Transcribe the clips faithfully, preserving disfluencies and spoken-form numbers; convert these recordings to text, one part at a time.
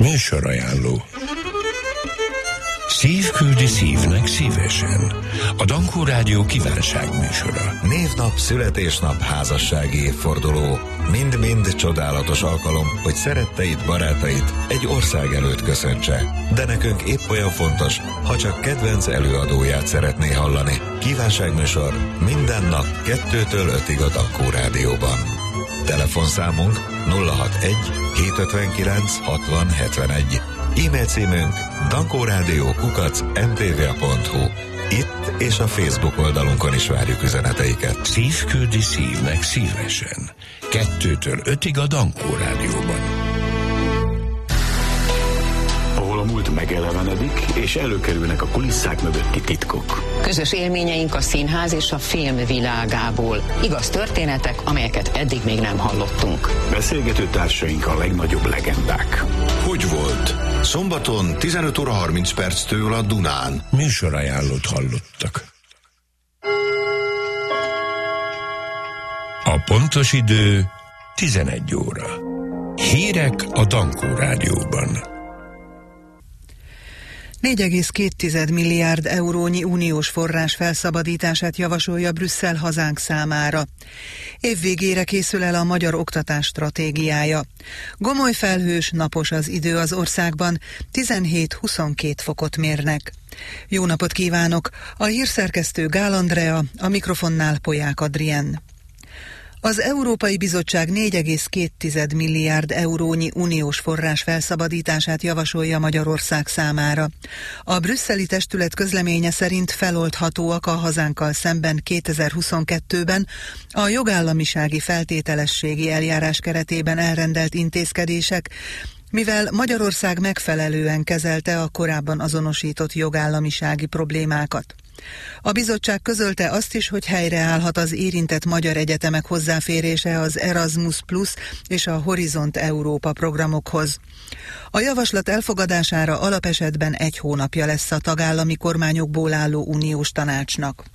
Műsorajánló. Szív küldi szívnek szívesen. A Dankó Rádió kívánságműsora. Névnap, születésnap, házassági évforduló. Mind-mind csodálatos alkalom, hogy szeretteid, barátait egy ország előtt köszöntse. De nekünk épp olyan fontos, ha csak kedvenc előadóját szeretné hallani. Kívánságműsor minden nap kettőtől ötig a Dankó Rádióban. Telefonszámunk nulla hatvanegy hétszázötvenkilenc hatvan hetvenegy. E-mail címünk dankórádió kukac em té vé pont hu. Itt és a Facebook oldalunkon is várjuk üzeneteiket. Szív küldi szívnek szívesen. Kettőtől ötig a Dankó Rádióban. Ahol a múlt megelevenedik, és előkerülnek a kulisszák mögötti titkok. Közös élményeink a színház és a film világából. Igaz történetek, amelyeket eddig még nem hallottunk. Beszélgető társaink a legnagyobb legendák. Hogy volt? Szombaton tizenöt óra harminc perctől a Dunán. Műsorajánlót hallottak. A pontos idő tizenegy óra. Hírek a Dankó Rádióban. négy egész két milliárd eurónyi uniós forrás felszabadítását javasolja Brüsszel hazánk számára. Évvégére készül el a magyar oktatás stratégiája. Gomoly felhős, napos az idő az országban, tizenhét-huszonkettő fokot mérnek. Jó napot kívánok! A hírszerkesztő Gál Andrea, a mikrofonnál Polyák Adrien. Az Európai Bizottság négy egész két milliárd eurónyi uniós forrás felszabadítását javasolja Magyarország számára. A brüsszeli testület közleménye szerint feloldhatóak a hazánkkal szemben kétezer-huszonkettőben a jogállamisági feltételességi eljárás keretében elrendelt intézkedések, mivel Magyarország megfelelően kezelte a korábban azonosított jogállamisági problémákat. A bizottság közölte azt is, hogy helyreállhat az érintett magyar egyetemek hozzáférése az Erasmus Plus és a Horizont Európa programokhoz. A javaslat elfogadására alapesetben egy hónapja lesz a tagállami kormányokból álló uniós tanácsnak.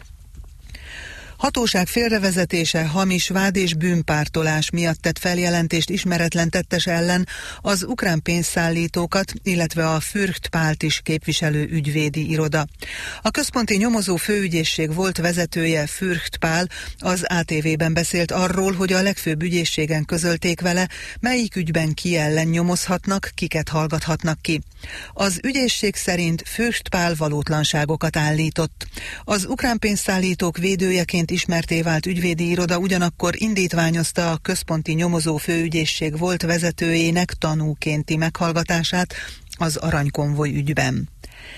Hatóság félrevezetése, hamis vád és bűnpártolás miatt tett feljelentést ismeretlen tettes ellen az ukrán pénzszállítókat, illetve a Fürcht Pált is képviselő ügyvédi iroda. A központi nyomozó főügyészség volt vezetője, Fürcht Pál, az á té vében beszélt arról, hogy a legfőbb ügyészségen közölték vele, melyik ügyben ki ellen nyomozhatnak, kiket hallgathatnak ki. Az ügyészség szerint Fürcht Pál valótlanságokat állított. Az ukrán pénzszállítók védőjeként ismerté vált ügyvédi iroda ugyanakkor indítványozta a központi nyomozó főügyészség volt vezetőjének tanúkénti meghallgatását az aranykonvoj ügyben.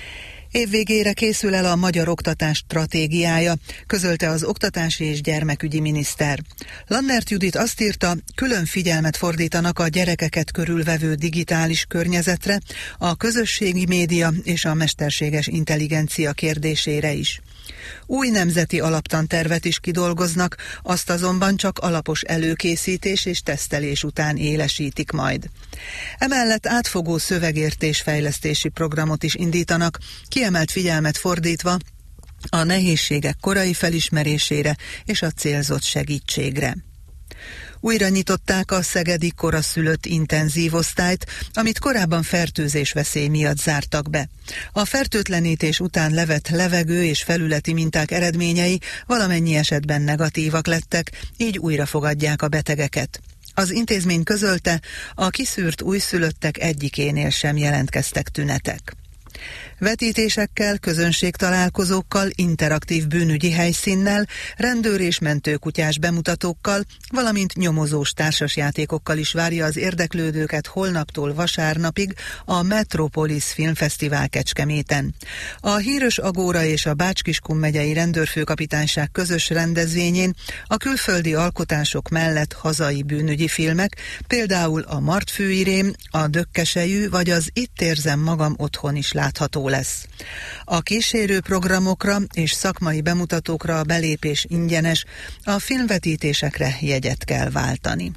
Évvégére készül el a magyar oktatás stratégiája, közölte az oktatási és gyermekügyi miniszter. Lannert Judit azt írta, külön figyelmet fordítanak a gyerekeket körülvevő digitális környezetre, a közösségi média és a mesterséges intelligencia kérdésére is. Új nemzeti alaptantervet is kidolgoznak, azt azonban csak alapos előkészítés és tesztelés után élesítik majd. Emellett átfogó szövegértés-fejlesztési programot is indítanak, kiemelt figyelmet fordítva a nehézségek korai felismerésére és a célzott segítségre. Újra nyitották a szegedi koraszülött intenzív osztályt, amit korábban fertőzés veszély miatt zártak be. A fertőtlenítés után levett levegő és felületi minták eredményei valamennyi esetben negatívak lettek, így újra fogadják a betegeket. Az intézmény közölte, a kiszűrt újszülöttek egyikénél sem jelentkeztek tünetek. Vetítésekkel, közönségtalálkozókkal, interaktív bűnügyi helyszínnel, rendőr- és mentőkutyás bemutatókkal, valamint nyomozós társasjátékokkal is várja az érdeklődőket holnaptól vasárnapig a Metropolis Filmfesztivál Kecskeméten. A Hírös Agóra és a Bács-Kiskun megyei rendőrfőkapitányság közös rendezvényén a külföldi alkotások mellett hazai bűnügyi filmek, például a Martfőirém, a Dökkesejű vagy az Itt érzem magam otthon is látható lesz. A kísérő programokra és szakmai bemutatókra a belépés ingyenes, a filmvetítésekre jegyet kell váltani.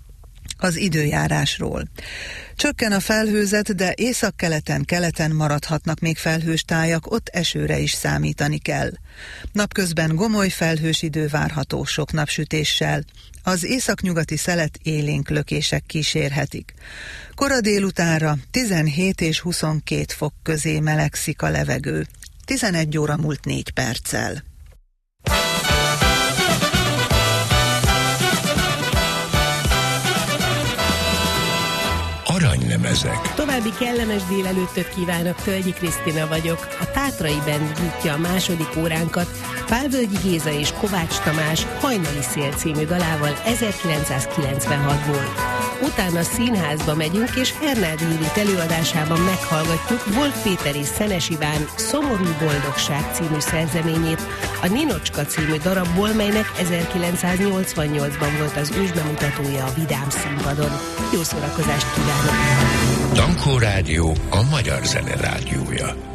Az időjárásról. Csökken a felhőzet, de északkeleten, keleten maradhatnak még felhős tájak, ott esőre is számítani kell. Napközben gomoly felhős idő várható sok napsütéssel. Az északnyugati szelet élénk lökések kísérhetik. Kora délutánra tizenhét és huszonkét fok közé melegszik a levegő. tizenegy óra múlt négy perccel. Aranylemezek. További kellemes délelőttöt kívánok, Tölgyi Krisztina vagyok. A Tátrai Band nyitja a második óránkat Pálvölgyi Géza és Kovács Tamás Hajnali szél című dalával ezerkilencszázkilencvenhatból. Utána színházba megyünk, és Hernádi Judit előadásában meghallgatjuk Wolf Péter és Szenes Iván Szomorú boldogság című szerzeményét, a Ninocska című darabból, melynek ezerkilencszáznyolcvannyolcban volt az ősbemutatója a Vidám színpadon. Jó szórakozást kívánok! Dankó Rádió, a magyar zene rádiója.